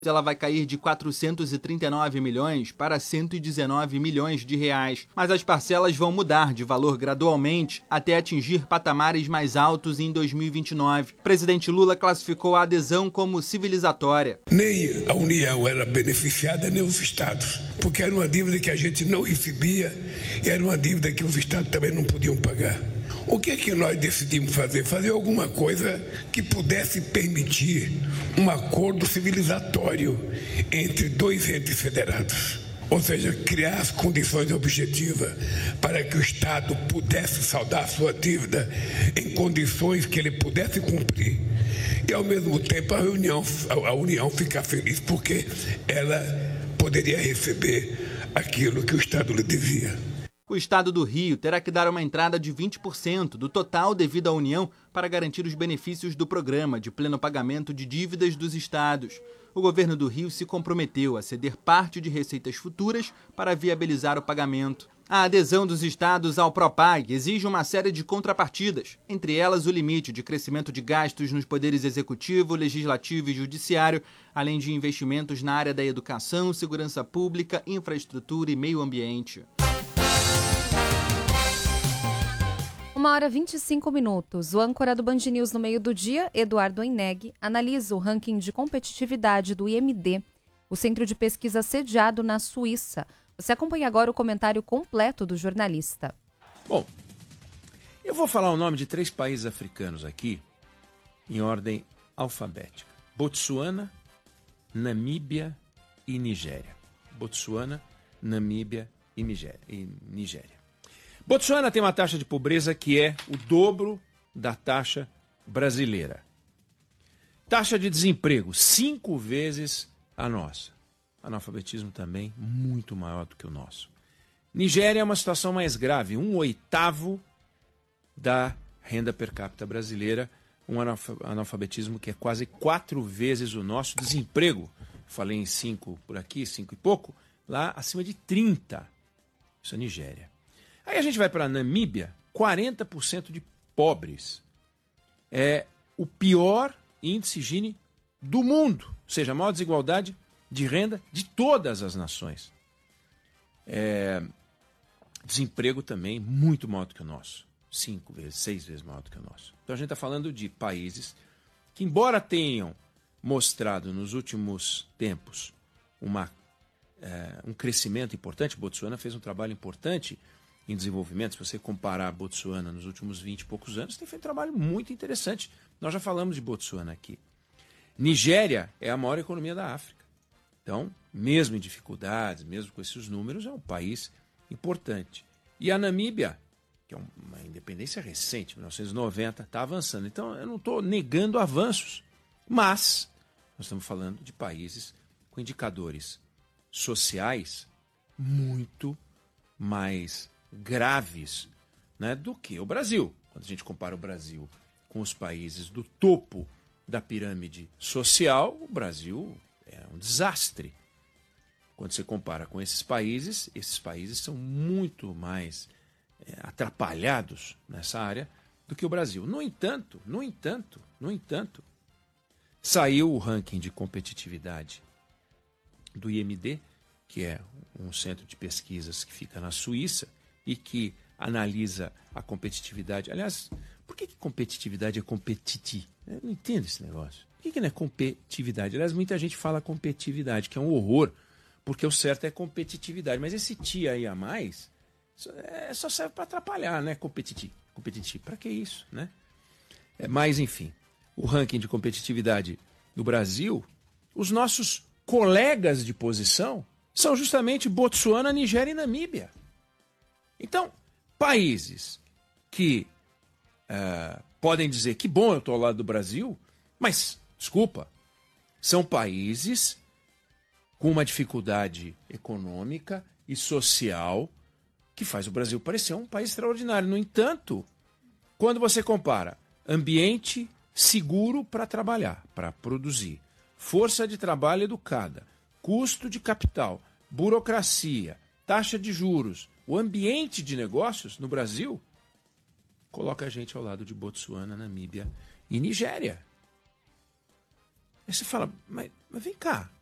ela vai cair de 439 milhões para 119 milhões de reais. Mas as parcelas vão mudar de valor gradualmente até atingir patamares mais altos em 2029. O presidente Lula classificou a adesão como civilizatória. Nem a União era beneficiada, nem os estados, porque era uma dívida que a gente não recebia e era uma dívida que os estados também não podiam pagar. O que é que nós decidimos fazer? Fazer alguma coisa que pudesse permitir um acordo civilizatório entre dois entes federados. Ou seja, criar as condições objetivas para que o Estado pudesse saldar a sua dívida em condições que ele pudesse cumprir. E, ao mesmo tempo, a União ficar feliz porque ela poderia receber aquilo que o Estado lhe devia. O Estado do Rio terá que dar uma entrada de 20% do total devido à União para garantir os benefícios do programa de pleno pagamento de dívidas dos estados. O governo do Rio se comprometeu a ceder parte de receitas futuras para viabilizar o pagamento. A adesão dos estados ao Propag exige uma série de contrapartidas, entre elas o limite de crescimento de gastos nos poderes executivo, legislativo e judiciário, além de investimentos na área da educação, segurança pública, infraestrutura e meio ambiente. 1h25. O âncora do Band News no meio do dia, Eduardo Eneg, analisa o ranking de competitividade do IMD, o centro de pesquisa sediado na Suíça. Você acompanha agora o comentário completo do jornalista. Bom, eu vou falar o nome de 3 países africanos aqui, em ordem alfabética. Botsuana, Namíbia e Nigéria. Botsuana, Namíbia e Nigéria. Botsuana tem uma taxa de pobreza que é o dobro da taxa brasileira. Taxa de desemprego, 5 vezes a nossa. Analfabetismo também muito maior do que o nosso. Nigéria é uma situação mais grave, 1/8 da renda per capita brasileira, um analfabetismo que é quase 4 vezes o nosso. Desemprego, falei em 5 por aqui, 5 e pouco, lá acima de 30. Isso é Nigéria. Aí a gente vai para a Namíbia, 40% de pobres. É o pior índice Gini do mundo, ou seja, a maior desigualdade de renda de todas as nações. Desemprego também muito maior do que o nosso, 5 vezes, 6 vezes maior do que o nosso. Então a gente está falando de países que, embora tenham mostrado nos últimos tempos um crescimento importante, Botsuana fez um trabalho importante em desenvolvimento. Se você comparar a Botsuana nos últimos 20 e poucos anos, tem feito um trabalho muito interessante. Nós já falamos de Botsuana aqui. Nigéria é a maior economia da África. Então, mesmo em dificuldades, mesmo com esses números, é um país importante. E a Namíbia, que é uma independência recente, 1990, está avançando. Então, eu não estou negando avanços, mas nós estamos falando de países com indicadores sociais muito mais graves, né, do que o Brasil. Quando a gente compara o Brasil com os países do topo da pirâmide social, o Brasil é um desastre. Quando você compara com esses países são muito mais atrapalhados nessa área do que o Brasil. No entanto, saiu o ranking de competitividade do IMD, que é um centro de pesquisas que fica na Suíça e que analisa a competitividade. Aliás, por que competitividade é competir? Eu não entendo esse negócio. Por que não é competitividade? Aliás, muita gente fala competitividade, que é um horror, porque o certo é competitividade. Mas esse tia aí a mais só serve para atrapalhar, né? Competir. Para que isso, né? Mas, enfim, o ranking de competitividade do Brasil, os nossos colegas de posição são justamente Botsuana, Nigéria e Namíbia. Então, países que podem dizer que bom eu estou ao lado do Brasil, mas, desculpa, são países com uma dificuldade econômica e social que faz o Brasil parecer um país extraordinário. No entanto, quando você compara ambiente seguro para trabalhar, para produzir, força de trabalho educada, custo de capital, burocracia, taxa de juros, o ambiente de negócios no Brasil, coloca a gente ao lado de Botsuana, Namíbia e Nigéria. Aí você fala, mas vem cá,